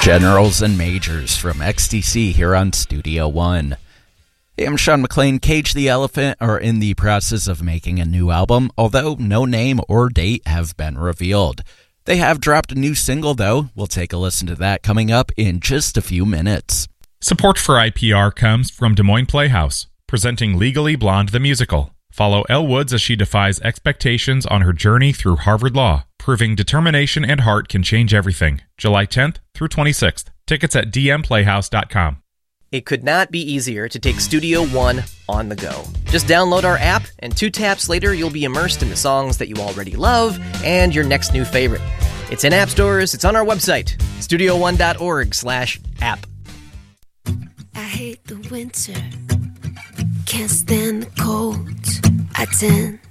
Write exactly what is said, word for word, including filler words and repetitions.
Generals and Majors from X T C here on Studio One. Hey, I'm Sean McLean. Cage the Elephant are in the process of making a new album, although no name or date have been revealed. They have dropped a new single, though. We'll take a listen to that coming up in just a few minutes. Support for I P R comes from Des Moines Playhouse, presenting Legally Blonde the Musical. Follow Elle Woods as she defies expectations on her journey through Harvard Law, proving determination and heart can change everything. July tenth through twenty-sixth. Tickets at d m playhouse dot com. It could not be easier to take Studio One on the go. Just download our app, and two taps later, you'll be immersed in the songs that you already love and your next new favorite. It's in app stores. It's on our website, studio one dot org slash app. I hate the winter. Can't stand the cold. I tend